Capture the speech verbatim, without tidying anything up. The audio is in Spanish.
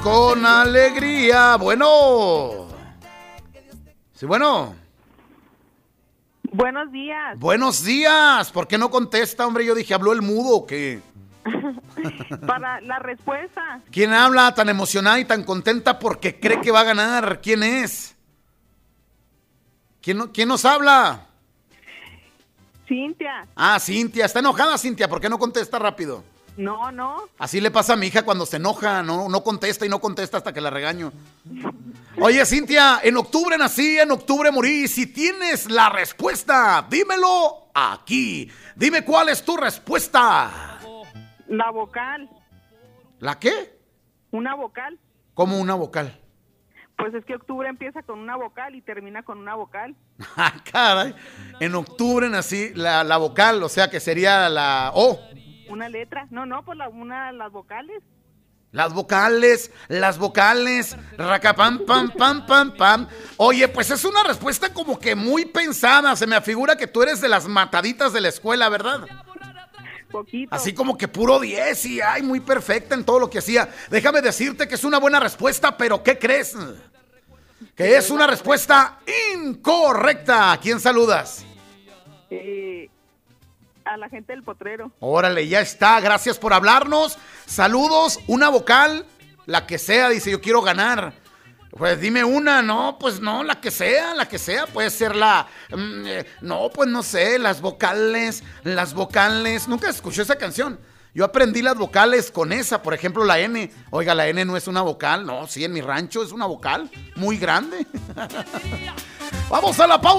con alegría. Bueno. Sí, bueno. Buenos días. Buenos días. ¿Por qué no contesta, hombre? Yo dije, ¿habló el mudo o qué? Para la respuesta. ¿Quién habla tan emocionada y tan contenta porque cree que va a ganar? ¿Quién es? ¿Quién, quién nos habla? Cintia. Ah, Cintia. ¿Está enojada, Cintia? ¿Por qué no contesta rápido? No, no. Así le pasa a mi hija cuando se enoja, no, no contesta y no contesta hasta que la regaño. Oye, Cintia, en octubre nací, en octubre morí. Si tienes la respuesta, dímelo aquí. Dime cuál es tu respuesta. La vocal. ¿La qué? Una vocal. ¿Cómo una vocal? Pues es que octubre empieza con una vocal y termina con una vocal. Ah, caray. En octubre nací, la, la vocal, o sea que sería la O. Una letra. No, no, pues la, una, las vocales. Las vocales, las vocales, racapam, pam, pam, pam, pam. Oye, pues es una respuesta como que muy pensada. Se me afigura que tú eres de las mataditas de la escuela, ¿verdad? Poquito. Así como que puro diez y ay, muy perfecta en todo lo que hacía. Déjame decirte que es una buena respuesta, pero ¿qué crees? Que es una respuesta incorrecta. ¿A quién saludas? Eh, a la gente del potrero. Órale, ya está. Gracias por hablarnos. Saludos. Una vocal, la que sea, dice, yo quiero ganar. Pues dime una, no, pues no, la que sea, la que sea, puede ser la, mm, eh, no, pues no sé, las vocales, las vocales, nunca escuché esa canción, yo aprendí las vocales con esa, por ejemplo la N, oiga, la N no es una vocal, no, sí, en mi rancho es una vocal, muy grande. Vamos a la pausa.